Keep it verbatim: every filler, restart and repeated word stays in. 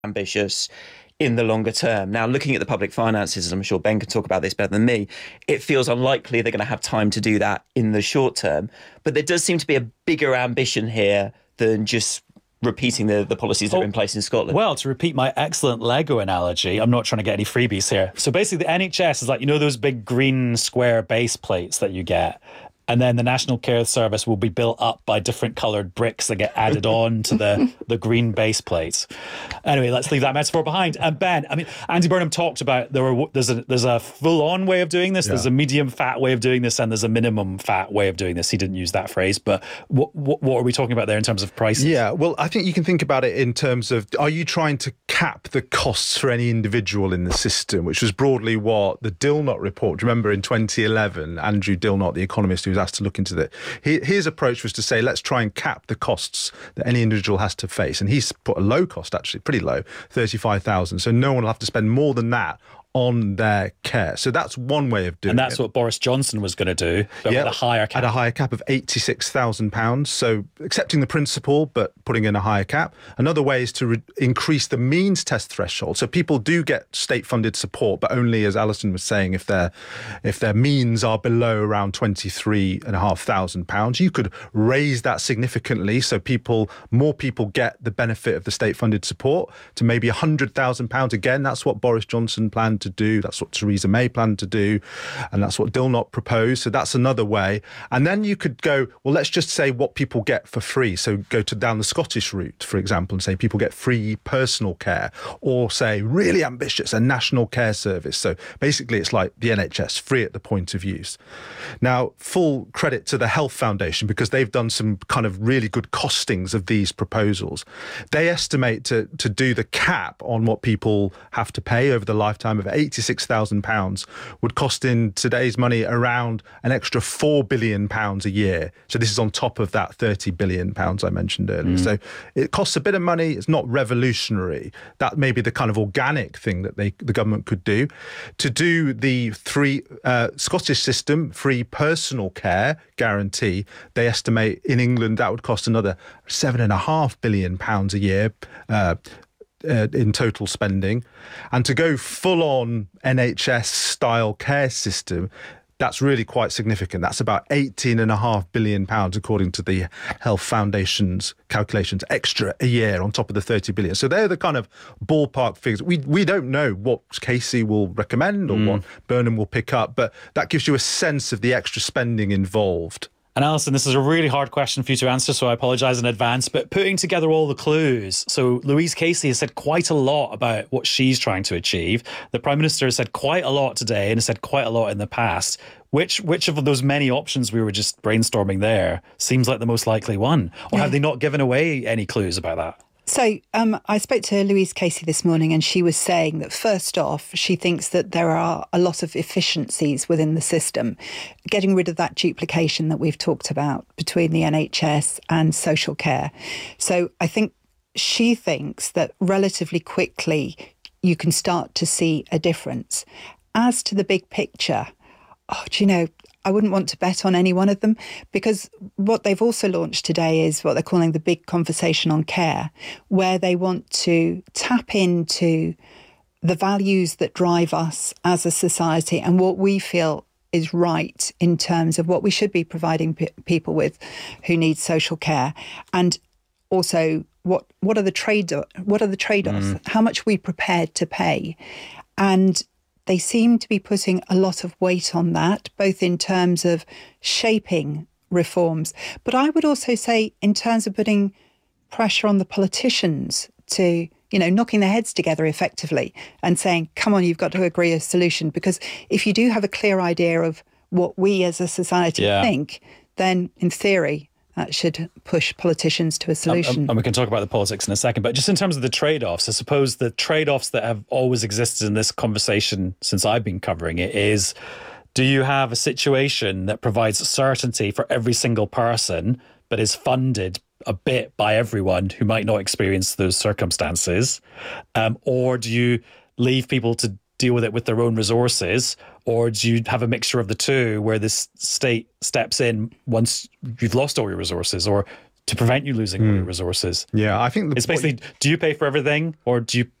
ambitious in the longer term. Now, looking at the public finances, I'm sure Ben can talk about this better than me, it feels unlikely they're going to have time to do that in the short term. But there does seem to be a bigger ambition here than just repeating the, the policies that oh, are in place in Scotland. Well, to repeat my excellent Lego analogy, I'm not trying to get any freebies here. So basically the N H S is like, you know, those big green square base plates that you get? And then the National Care Service will be built up by different coloured bricks that get added on to the, the green base plates. Anyway, let's leave that metaphor behind. And Ben, I mean, Andy Burnham talked about there were there's a there's a full-on way of doing this, yeah. There's a medium-fat way of doing this, and there's a minimum-fat way of doing this. He didn't use that phrase, but what, what what are we talking about there in terms of prices? Yeah, well, I think you can think about it in terms of, are you trying to cap the costs for any individual in the system, which was broadly what the Dilnot report, remember in twenty eleven, Andrew Dilnot, the economist who was asked to look into that, his approach was to say, let's try and cap the costs that any individual has to face. And he's put a low cost, actually, pretty low, thirty-five thousand. So no one will have to spend more than that on their care. So that's one way of doing it. And that's it. what Boris Johnson was going to do, but yeah, with a higher cap. At a higher cap of eighty-six thousand pounds. So accepting the principle, but putting in a higher cap. Another way is to re- increase the means test threshold. So people do get state-funded support, but only, as Alison was saying, if their if their means are below around twenty-three thousand five hundred pounds. You could raise that significantly so people, more people get the benefit of the state-funded support to maybe one hundred thousand pounds. Again, that's what Boris Johnson planned to do. That's what Theresa May planned to do. And that's what Dilnot proposed. So that's another way. And then you could go, well, let's just say what people get for free. So go to down the Scottish route, for example, and say people get free personal care, or say really ambitious, a national care service. So basically it's like the N H S, free at the point of use. Now, full credit to the Health Foundation, because they've done some kind of really good costings of these proposals. They estimate to, to do the cap on what people have to pay over the lifetime of eighty-six thousand pounds would cost in today's money around an extra four billion pounds a year. So this is on top of that thirty billion pounds I mentioned earlier. Mm. So it costs a bit of money. It's not revolutionary. That may be the kind of organic thing that they, the government could do. To do the three uh, Scottish system, free personal care guarantee, they estimate in England that would cost another seven and a half billion pounds a year. Uh, Uh, in total spending. And to go full-on N H S-style care system, that's really quite significant. That's about eighteen and a half billion pounds, according to the Health Foundation's calculations, extra a year on top of the thirty billion. So they're the kind of ballpark figures. We we don't know what Casey will recommend or mm. what Burnham will pick up, but that gives you a sense of the extra spending involved. And Alison, this is a really hard question for you to answer, so I apologise in advance, but putting together all the clues. So Louise Casey has said quite a lot about what she's trying to achieve. The Prime Minister has said quite a lot today and has said quite a lot in the past. Which which of those many options we were just brainstorming there seems like the most likely one? Or yeah. have they not given away any clues about that? So um, I spoke to Louise Casey this morning, and she was saying that first off, she thinks that there are a lot of efficiencies within the system, getting rid of that duplication that we've talked about between the N H S and social care. So I think she thinks that relatively quickly you can start to see a difference. As to the big picture, oh, do you know, I wouldn't want to bet on any one of them, because what they've also launched today is what they're calling the big conversation on care, where they want to tap into the values that drive us as a society and what we feel is right in terms of what we should be providing p- people with who need social care, and also what what are the trade what are the trade-offs, mm. how much are we prepared to pay. And they seem to be putting a lot of weight on that, both in terms of shaping reforms, but I would also say in terms of putting pressure on the politicians to, you know, knocking their heads together effectively and saying, come on, you've got to agree a solution. Because if you do have a clear idea of what we as a society yeah. think, then in theory, that should push politicians to a solution. Um, and we can talk about the politics in a second, but just in terms of the trade-offs, I suppose the trade-offs that have always existed in this conversation since I've been covering it is, do you have a situation that provides certainty for every single person, but is funded a bit by everyone who might not experience those circumstances? Um, or do you leave people to deal with it with their own resources, or do you have a mixture of the two where this state steps in once you've lost all your resources, or to prevent you losing all your resources. Yeah, I think the It's basically, do you pay for everything or do you